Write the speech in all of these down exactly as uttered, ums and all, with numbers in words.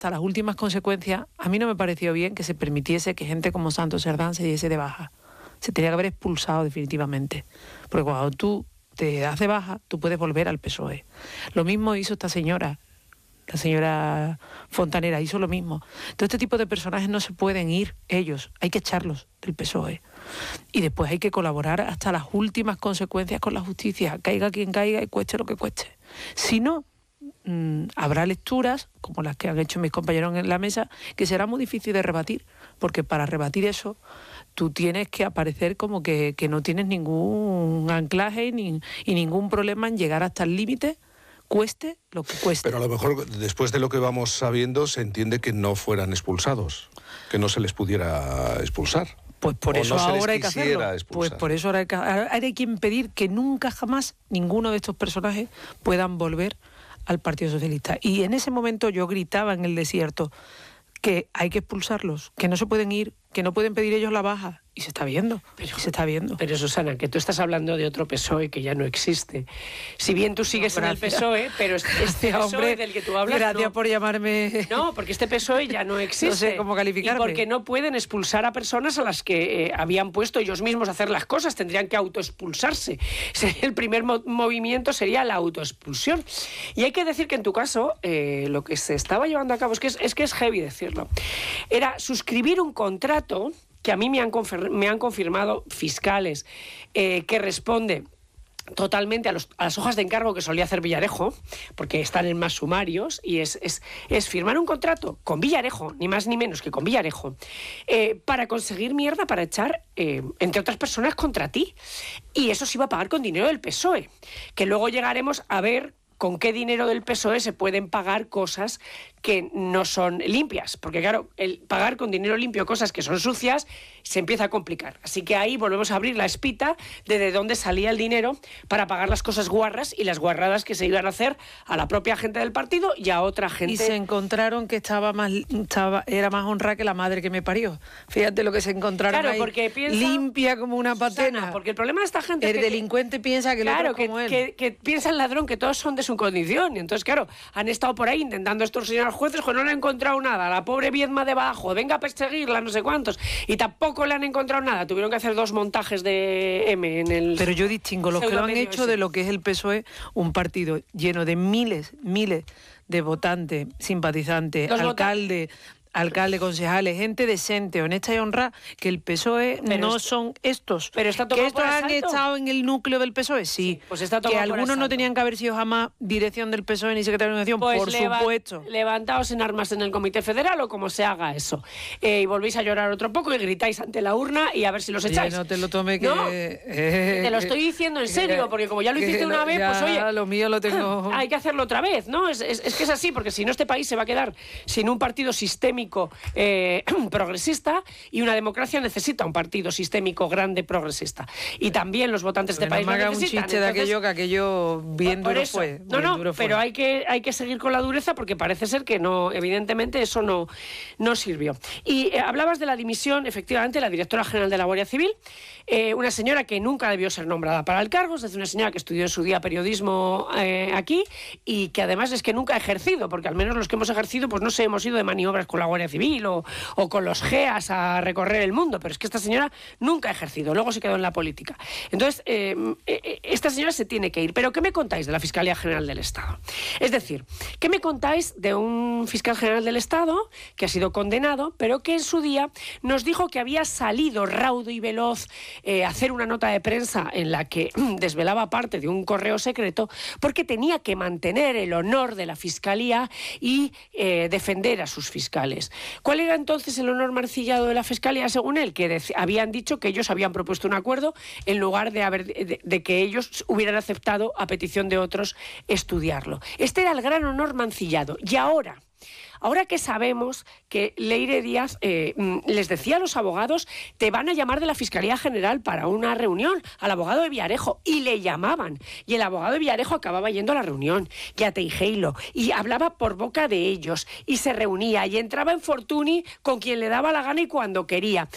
hasta las últimas consecuencias, a mí no me pareció bien que se permitiese que gente como Santos Cerdán se diese de baja. Se tenía que haber expulsado definitivamente. Porque cuando tú te das de baja, tú puedes volver al P S O E. Lo mismo hizo esta señora, la señora Fontanera, hizo lo mismo. Todo este tipo de personajes no se pueden ir ellos, hay que echarlos del P S O E. Y después hay que colaborar hasta las últimas consecuencias con la justicia, caiga quien caiga y cueste lo que cueste. Si no, mmm, habrá lecturas, como las que han hecho mis compañeros en la mesa, que será muy difícil de rebatir, porque para rebatir eso tú tienes que aparecer como que, que no tienes ningún anclaje ni, y ningún problema en llegar hasta el límite, cueste lo que cueste. Pero a lo mejor después de lo que vamos sabiendo se entiende que no fueran expulsados, que no se les pudiera expulsar. Pues por eso no ahora hay que hacerlo. Expulsar. Pues por eso ahora hay que, ahora hay que impedir que nunca jamás ninguno de estos personajes puedan volver al Partido Socialista. Y en ese momento yo gritaba en el desierto que hay que expulsarlos, que no se pueden ir, que no pueden pedir ellos la baja. Y se está viendo, pero, y se está viendo. Pero Susana, que tú estás hablando de otro P S O E que ya no existe. Si bien tú sigues no, en el P S O E, pero este P S O E hombre, del que tú hablas gracias no. por llamarme... No, porque este P S O E ya no existe. No sé cómo calificarme. Y porque no pueden expulsar a personas a las que eh, habían puesto ellos mismos a hacer las cosas, tendrían que autoexpulsarse. El primer mo movimiento sería la autoexpulsión. Y hay que decir que en tu caso, eh, lo que se estaba llevando a cabo, es que es, es que es heavy decirlo, era suscribir un contrato que a mí me han, me han confirmado fiscales, eh, que responde totalmente a, los, a las hojas de encargo que solía hacer Villarejo, porque están en más sumarios, y es, es, es firmar un contrato con Villarejo, ni más ni menos que con Villarejo, eh, para conseguir mierda, para echar, eh, entre otras personas, contra ti. Y eso se iba a pagar con dinero del P S O E, que luego llegaremos a ver con qué dinero del P S O E se pueden pagar cosas que no son limpias, porque claro, el pagar con dinero limpio cosas que son sucias se empieza a complicar. Así que ahí volvemos a abrir la espita de de dónde salía el dinero para pagar las cosas guarras y las guarradas que se iban a hacer a la propia gente del partido y a otra gente. Y se encontraron que estaba más estaba, era más honrada que la madre que me parió. Fíjate lo que se encontraron, claro, ahí, porque piensa, limpia como una patena. Sana, porque el problema de esta gente el es que, delincuente piensa que claro, el otro es como que, él. Que, que piensa el ladrón que todos son de su condición. Y entonces, claro, han estado por ahí intentando extorsionar a los jueces, pues no le han encontrado nada. La pobre Viedma debajo, venga a perseguirla, no sé cuántos. Y tampoco le han encontrado nada. Tuvieron que hacer dos montajes de M en el... Pero yo distingo los que lo han hecho ese. de lo que es el P S O E, un partido lleno de miles, miles de votantes, simpatizantes, los alcaldes... alcalde, concejales, gente decente, honesta y honrada, que el P S O E pero no esto, son estos. Pero está ¿Que estos han asalto? estado en el núcleo del P S O E? Sí. sí pues está que algunos no tenían que haber sido jamás dirección del P S O E ni secretario de organización, pues por leva supuesto. Levantaos en armas en el Comité Federal o como se haga eso. Eh, y volvéis a llorar otro poco y gritáis ante la urna y a ver si los echáis. Oye, no te lo tome que... ¿No? Eh, te lo estoy diciendo en serio, porque como ya lo hiciste una lo, vez, ya, pues oye... lo mío lo tengo... Hay que hacerlo otra vez, ¿no? Es, es, es que es así, porque si no este país se va a quedar sin un partido sistémico... Eh, progresista, y una democracia necesita un partido sistémico grande progresista. Y también los votantes de este país no me lo haga necesitan. un chiste Entonces, de aquello, que aquello bien por duro eso, fue. No, no, duro fue. pero hay que, hay que seguir con la dureza porque parece ser que no, evidentemente eso no, no sirvió. Y eh, hablabas de la dimisión, efectivamente, la directora general de la Guardia Civil, eh, una señora que nunca debió ser nombrada para el cargo, es decir, una señora que estudió en su día periodismo eh, aquí y que además es que nunca ha ejercido, porque al menos los que hemos ejercido, pues no sé, hemos ido de maniobras con la Guardia Civil o, o con los G E A S a recorrer el mundo, pero es que esta señora nunca ha ejercido, luego se quedó en la política. Entonces, eh, eh, esta señora se tiene que ir. ¿Pero qué me contáis de la Fiscalía General del Estado? Es decir, ¿qué me contáis de un fiscal general del Estado que ha sido condenado, pero que en su día nos dijo que había salido raudo y veloz eh, a hacer una nota de prensa en la que desvelaba parte de un correo secreto porque tenía que mantener el honor de la Fiscalía y eh, defender a sus fiscales? ¿Cuál era entonces el honor mancillado de la Fiscalía, según él? Que habían dicho que ellos habían propuesto un acuerdo en lugar de, haber, de, de que ellos hubieran aceptado, a petición de otros, estudiarlo. Este era el gran honor mancillado. Y ahora... Ahora que sabemos que Leire Díaz eh, les decía a los abogados, te van a llamar de la Fiscalía General para una reunión, al abogado de Villarejo, y le llamaban. Y el abogado de Villarejo acababa yendo a la reunión, y a Teijeiro, y hablaba por boca de ellos, y se reunía, y entraba en Fortuny con quien le daba la gana y cuando quería.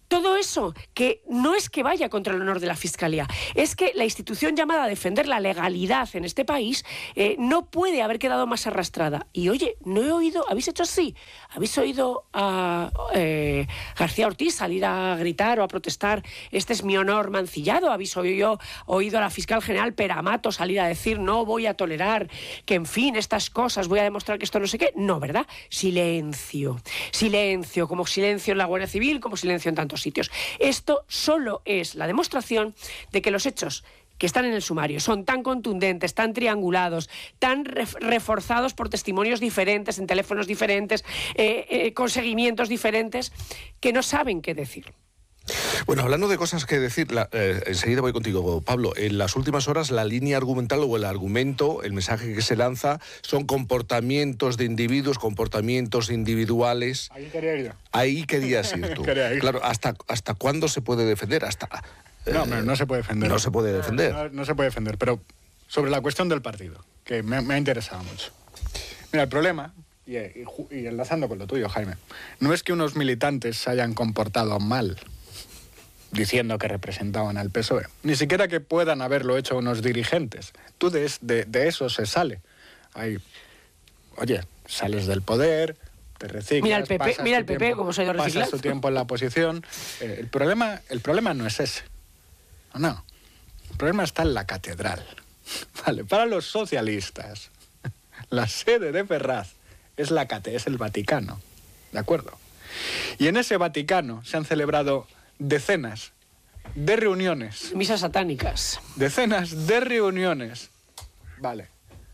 Todo eso, que no es que vaya contra el honor de la Fiscalía, es que la institución llamada a defender la legalidad en este país eh, no puede haber quedado más arrastrada. Y oye, no he oído, ¿habéis hecho así? ¿Habéis oído a eh, García Ortiz salir a gritar o a protestar, este es mi honor mancillado? ¿Habéis oído, oído a la fiscal general Peramato salir a decir, no voy a tolerar que, en fin, estas cosas, voy a demostrar que esto no sé qué? No, ¿verdad? Silencio. Silencio, como silencio en la Guardia Civil, como silencio en tantos sitios. Esto solo es la demostración de que los hechos que están en el sumario son tan contundentes, tan triangulados, tan ref reforzados por testimonios diferentes, en teléfonos diferentes, eh, eh, con seguimientos diferentes, que no saben qué decir. Bueno, hablando de cosas que decir, la, eh, enseguida voy contigo, Pablo. En las últimas horas la línea argumental o el argumento, el mensaje que se lanza, son comportamientos de individuos, comportamientos individuales. Ahí quería ir. Ahí querías ir tú. Quería ir. Claro, ¿hasta, ¿hasta cuándo se puede defender? Hasta eh, No, no, no se puede defender. No se puede defender. No, no se puede defender, pero sobre la cuestión del partido, que me, me ha interesado mucho. Mira, el problema, y, y, y enlazando con lo tuyo, Jaime, no es que unos militantes se hayan comportado mal diciendo que representaban al P S O E. Ni siquiera que puedan haberlo hecho unos dirigentes. Tú de, de, de eso se sale. Ahí, oye, sales del poder, te reciclas... Mira el P P, mira el P P tiempo, cómo se ha ido reciclando. Pasas tu tiempo en la oposición. Eh, el, problema, el problema no es ese. No, no. El problema está en la catedral. Vale, para los socialistas, la sede de Ferraz es, la cate, es el Vaticano. ¿De acuerdo? Y en ese Vaticano se han celebrado decenas de reuniones. Misas satánicas. Decenas de reuniones. Vale.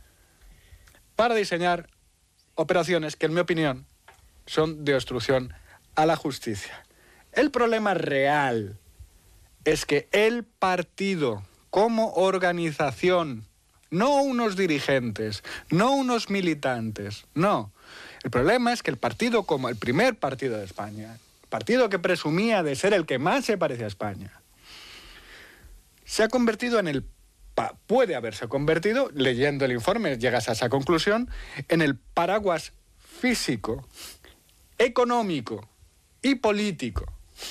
Para diseñar operaciones que, en mi opinión, son de obstrucción a la justicia. El problema real es que el partido, como organización, no unos dirigentes, no unos militantes, no. El problema es que el partido, como el primer partido de España, partido que presumía de ser el que más se parece a España, se ha convertido en el, puede haberse convertido, leyendo el informe llegas a esa conclusión, en el paraguas físico, económico y político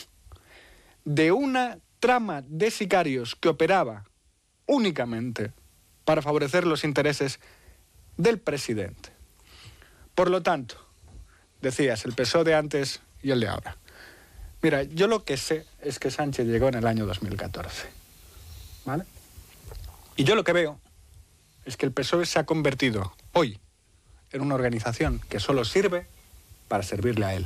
de una trama de sicarios que operaba únicamente para favorecer los intereses del presidente. Por lo tanto, decías, el P S O E de antes y el de ahora. Mira, yo lo que sé es que Sánchez llegó en el año dos mil catorce, ¿vale? Y yo lo que veo es que el P S O E se ha convertido hoy en una organización que solo sirve para servirle a él.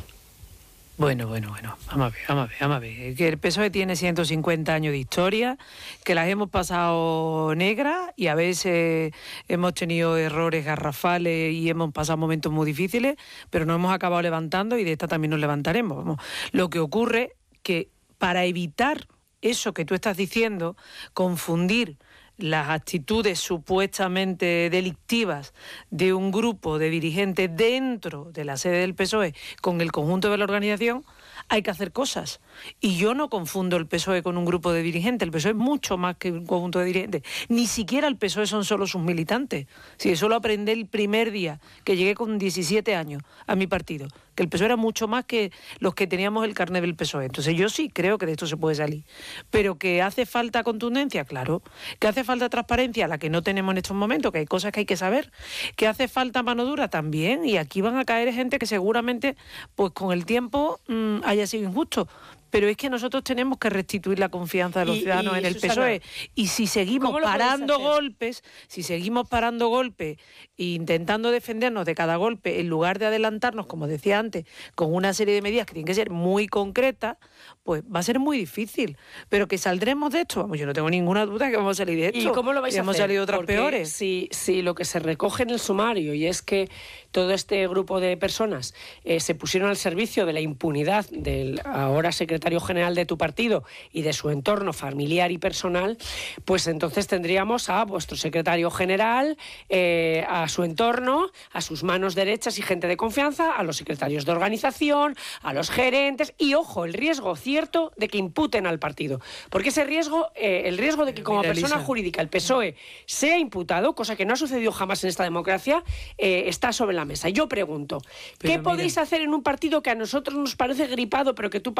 Bueno, bueno, bueno, vamos a ver, vamos a ver, vamos a ver. Que el P S O E tiene ciento cincuenta años de historia, que las hemos pasado negras y a veces hemos tenido errores garrafales y hemos pasado momentos muy difíciles, pero nos hemos acabado levantando y de esta también nos levantaremos. Vamos. Lo que ocurre que para evitar eso que tú estás diciendo, confundir las actitudes supuestamente delictivas de un grupo de dirigentes dentro de la sede del P S O E con el conjunto de la organización, hay que hacer cosas. Y yo no confundo el P S O E con un grupo de dirigentes. El P S O E es mucho más que un conjunto de dirigentes. Ni siquiera el P S O E son solo sus militantes. Si eso lo aprendí el primer día que llegué con diecisiete años a mi partido, que el P S O E era mucho más que los que teníamos el carnet del P S O E. Entonces yo sí creo que de esto se puede salir. Pero que hace falta contundencia, claro. Que hace falta transparencia, la que no tenemos en estos momentos, que hay cosas que hay que saber. Que hace falta mano dura también. Y aquí van a caer gente que seguramente, pues con el tiempo, mmm, haya sido injusto. Pero es que nosotros tenemos que restituir la confianza de los y, ciudadanos y, en el Susana, P S O E. Y si seguimos parando golpes, si seguimos parando golpes e intentando defendernos de cada golpe, en lugar de adelantarnos, como decía antes, con una serie de medidas que tienen que ser muy concretas, pues va a ser muy difícil. Pero que saldremos de esto, vamos, yo no tengo ninguna duda que vamos a salir de esto. ¿Y cómo lo vais y a hemos hacer? salido otras Porque peores. Si, si lo que se recoge en el sumario, y es que todo este grupo de personas eh, se pusieron al servicio de la impunidad del ahora secretario general de tu partido y de su entorno familiar y personal, pues entonces tendríamos a vuestro secretario general, eh, a su entorno, a sus manos derechas y gente de confianza, a los secretarios de organización, a los gerentes y, ojo, el riesgo cierto de que imputen al partido. Porque ese riesgo, eh, el riesgo de que como Mira, persona Elisa, jurídica el P S O E sea imputado, cosa que no ha sucedido jamás en esta democracia, eh, está sobre la mesa. Yo pregunto, Pero ¿qué mira, podéis hacer en un partido que a nosotros nos parece gripado, pero que tú pareces decir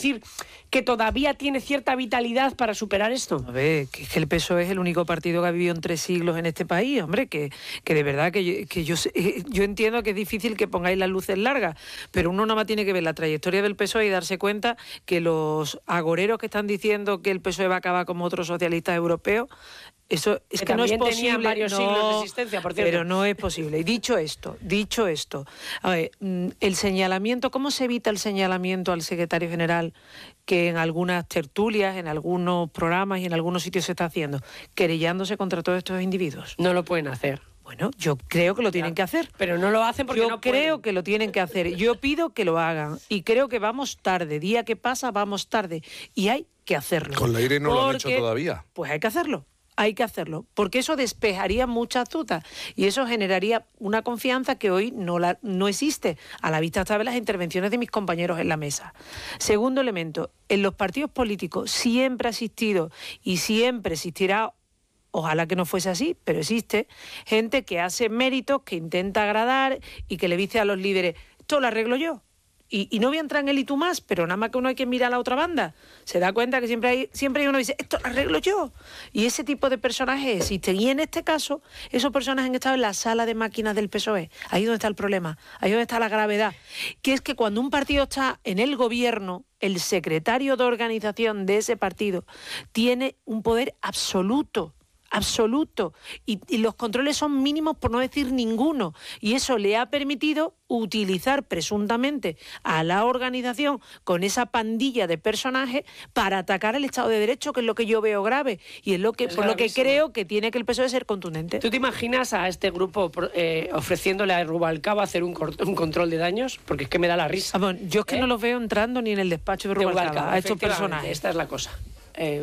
decir que todavía tiene cierta vitalidad para superar esto? A ver, que es que el P S O E es el único partido que ha vivido en tres siglos en este país, hombre, que, que de verdad que, yo, que yo, yo entiendo que es difícil que pongáis las luces largas, pero uno nada más tiene que ver la trayectoria del P S O E y darse cuenta que los agoreros que están diciendo que el P S O E va a acabar como otros socialistas europeos, eso es que, que no es posible. Varios no, siglos de existencia, por cierto. Pero no es posible. Y dicho esto, dicho esto, a ver, el señalamiento, ¿cómo se evita el señalamiento al secretario general que en algunas tertulias, en algunos programas y en algunos sitios se está haciendo? Querellándose contra todos estos individuos. No lo pueden hacer. Bueno, yo creo que lo tienen que hacer. Pero no lo hacen porque yo no pueden. creo que lo tienen que hacer. Yo pido que lo hagan. Y creo que vamos tarde. Día que pasa, vamos tarde. Y hay que hacerlo. Con la Leire no porque, lo han hecho todavía. Pues hay que hacerlo. Hay que hacerlo, porque eso despejaría muchas dudas y eso generaría una confianza que hoy no, la, no existe, a la vista de las intervenciones de mis compañeros en la mesa. Segundo elemento, en los partidos políticos siempre ha existido y siempre existirá, ojalá que no fuese así, pero existe, gente que hace méritos, que intenta agradar y que le dice a los líderes, esto lo arreglo yo. Y, y no voy a entrar en el y tú más, pero nada más que uno hay que mirar a la otra banda. Se da cuenta que siempre hay, siempre hay uno que dice, esto lo arreglo yo. Y ese tipo de personajes existen. Y en este caso, esos personajes han estado en la sala de máquinas del P S O E. Ahí es donde está el problema, ahí es donde está la gravedad. Que es que cuando un partido está en el gobierno, el secretario de organización de ese partido tiene un poder absoluto. absoluto y, y los controles son mínimos por no decir ninguno y eso le ha permitido utilizar presuntamente a la organización con esa pandilla de personajes para atacar el Estado de Derecho, que es lo que yo veo grave y es lo que es por gravísimo. Lo que creo que tiene que el P S O E ser contundente. ¿Tú te imaginas a este grupo eh, ofreciéndole a Rubalcaba hacer un, un control de daños? Porque es que me da la risa. Ah, bueno, yo es que ¿Eh? no los veo entrando ni en el despacho de Rubalcaba, de Rubalcaba a estos personajes. Esta es la cosa. Eh...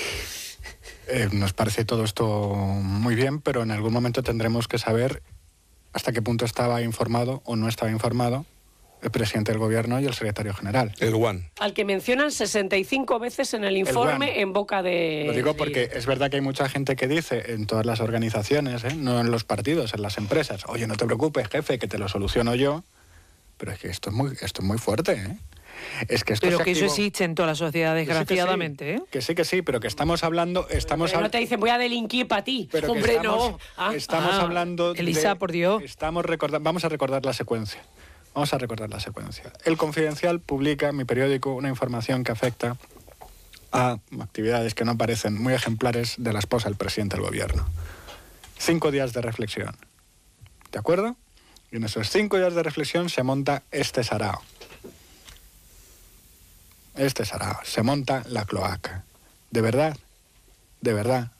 Eh, nos parece todo esto muy bien, pero en algún momento tendremos que saber hasta qué punto estaba informado o no estaba informado el presidente del gobierno y el secretario general. El One. Al que mencionan sesenta y cinco veces en el informe en boca de... Lo digo porque es verdad que hay mucha gente que dice en todas las organizaciones, ¿eh? No en los partidos, en las empresas, oye, no te preocupes, jefe, que te lo soluciono yo, pero es que esto es muy, esto es muy fuerte, ¿eh? Es que esto pero se que activó... eso existe en toda la sociedad, desgraciadamente. Que sí, que sí, ¿eh? Que sí, que sí, pero que estamos hablando... Estamos pero hab... no te dicen, voy a delinquir para ti. Pero hombre, estamos, no. Ah, estamos ah, hablando Elisa, de... por Dios. Estamos recordando... Vamos a recordar la secuencia. Vamos a recordar la secuencia. El Confidencial publica en mi periódico una información que afecta a actividades que no parecen muy ejemplares de la esposa del presidente del gobierno. Cinco días de reflexión. ¿De acuerdo? Y en esos cinco días de reflexión se monta este sarao. Este sarao. Se monta la cloaca. De verdad, de verdad,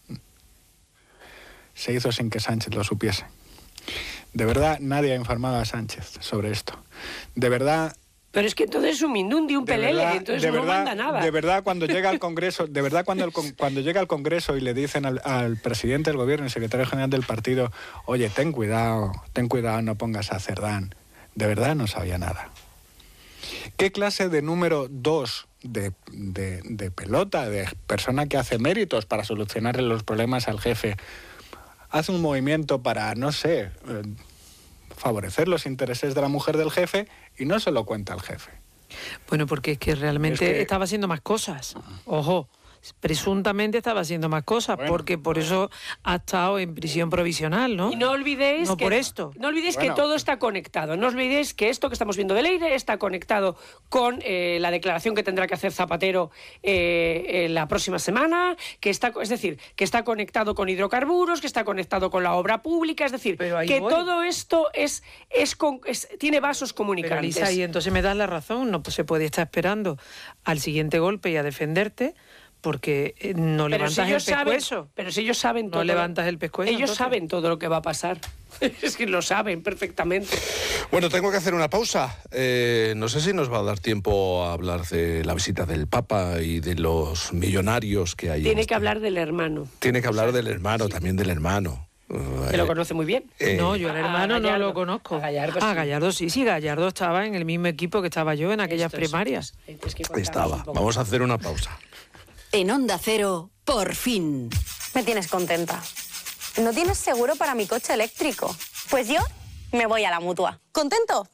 se hizo sin que Sánchez lo supiese. De verdad, nadie ha informado a Sánchez sobre esto. De verdad... Pero es que entonces es un mindundi, un pelele, verdad, entonces no verdad, manda nada. De verdad, cuando llega al Congreso, de verdad, cuando, el, cuando llega al Congreso y le dicen al, al presidente del gobierno, el secretario general del partido, oye, ten cuidado, ten cuidado, no pongas a Cerdán. De verdad no sabía nada. ¿Qué clase de número dos de, de, de pelota, de persona que hace méritos para solucionarle los problemas al jefe, hace un movimiento para, no sé, eh, favorecer los intereses de la mujer del jefe y no se lo cuenta al jefe? Bueno, porque es que realmente es que... estaba haciendo más cosas. Ojo, presuntamente estaba haciendo más cosas, bueno, porque por eso ha estado en prisión provisional, ¿no? Y no olvidéis no que, por esto. No olvidéis bueno. que todo está conectado. No olvidéis que esto que estamos viendo de Leire está conectado con eh, la declaración que tendrá que hacer Zapatero eh, eh, la próxima semana, que está, es decir, que está conectado con hidrocarburos, que está conectado con la obra pública, es decir, que voy. todo esto es, es, con, es tiene vasos comunicantes. Pero, Elisa, y entonces me das la razón, no se puede estar esperando al siguiente golpe y a defenderte, porque no pero levantas si el pescuezo. Saben, pero si ellos saben no todo. No levantas el pescuezo. Ellos entonces. saben todo lo que va a pasar. Es que lo saben perfectamente. Bueno, tengo que hacer una pausa. Eh, no sé si nos va a dar tiempo a hablar de la visita del Papa y de los millonarios que hay. Tiene que este... hablar del hermano. Tiene que hablar o sea, del hermano, sí. también del hermano. Que lo conoce muy bien. Eh, no, yo el hermano no lo conozco. A Gallardo, ah, sí. Gallardo sí, sí, Gallardo estaba en el mismo equipo que estaba yo en aquellas Esto primarias. Es, es que estaba. Vamos a hacer una pausa. En Onda Cero, por fin. Me tienes contenta. ¿No tienes seguro para mi coche eléctrico? Pues yo me voy a la Mutua. ¿Contento?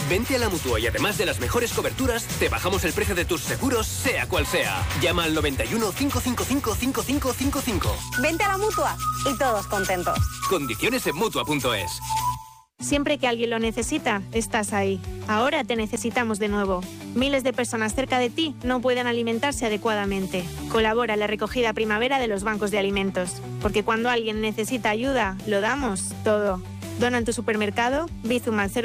Vente a la Mutua y además de las mejores coberturas, te bajamos el precio de tus seguros, sea cual sea. Llama al noventa y uno, cinco cinco cinco, cinco cinco cinco cinco. Vente a la Mutua y todos contentos. Condiciones en Mutua punto es. Siempre que alguien lo necesita, estás ahí. Ahora te necesitamos de nuevo. Miles de personas cerca de ti no pueden alimentarse adecuadamente. Colabora en la recogida primavera de los bancos de alimentos. Porque cuando alguien necesita ayuda, lo damos todo. Dona en tu supermercado, Bizum al cero